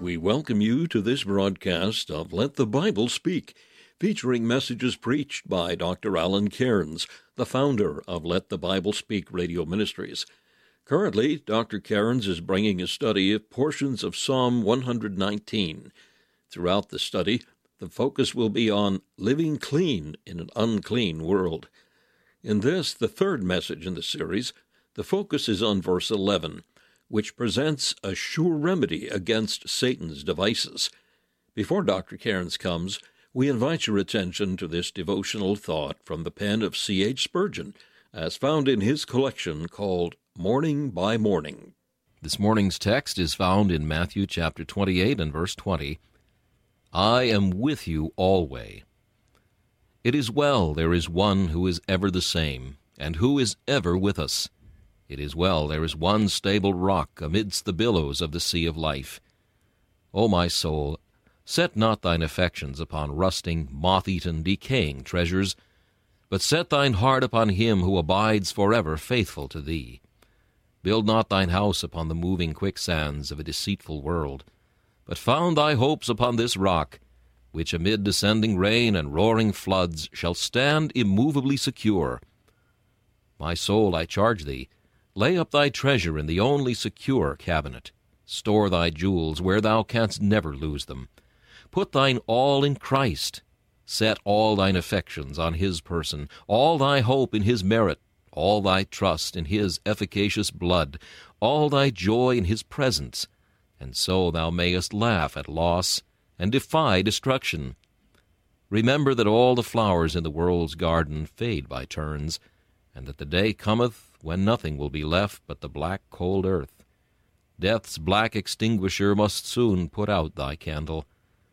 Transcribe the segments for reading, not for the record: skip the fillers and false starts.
We welcome you to this broadcast of Let the Bible Speak, featuring messages preached by Dr. Alan Cairns, the founder of Let the Bible Speak Radio Ministries. Currently, Dr. Cairns is bringing a study of portions of Psalm 119. Throughout the study, the focus will be on living clean in an unclean world. In this, the third message in the series, the focus is on verse 11, which presents a sure remedy against Satan's devices. Before Dr. Cairns comes, we invite your attention to this devotional thought from the pen of C.H. Spurgeon, as found in his collection called Morning by Morning. This morning's text is found in Matthew chapter 28 and verse 20. I am with you alway. It is well there is one who is ever the same, and who is ever with us. It is well there is one stable rock amidst the billows of the sea of life. O my soul, set not thine affections upon rusting, moth-eaten, decaying treasures, but set thine heart upon him who abides forever faithful to thee. Build not thine house upon the moving quicksands of a deceitful world, but found thy hopes upon this rock, which amid descending rain and roaring floods shall stand immovably secure. My soul, I charge thee, lay up thy treasure in the only secure cabinet. Store thy jewels where thou canst never lose them. Put thine all in Christ. Set all thine affections on his person, all thy hope in his merit, all thy trust in his efficacious blood, all thy joy in his presence, and so thou mayest laugh at loss and defy destruction. Remember that all the flowers in the world's garden fade by turns, and that the day cometh when nothing will be left but the black cold earth. Death's black extinguisher must soon put out thy candle.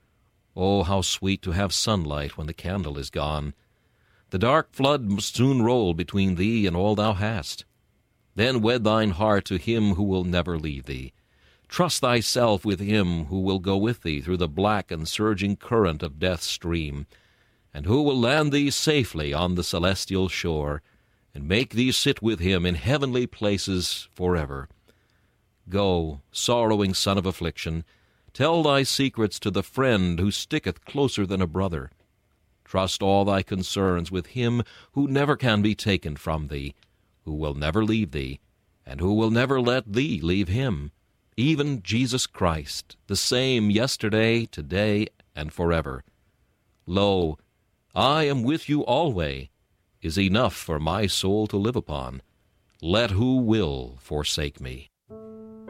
Oh, how sweet to have sunlight when the candle is gone! The dark flood must soon roll between thee and all thou hast. Then wed thine heart to him who will never leave thee. Trust thyself with him who will go with thee through the black and surging current of death's stream, and who will land thee safely on the celestial shore, and make thee sit with him in heavenly places forever. Go, sorrowing son of affliction, tell thy secrets to the friend who sticketh closer than a brother. Trust all thy concerns with him who never can be taken from thee, who will never leave thee, and who will never let thee leave him, even Jesus Christ, the same yesterday, today, and forever. Lo, I am with you alway, is enough for my soul to live upon. Let who will forsake me.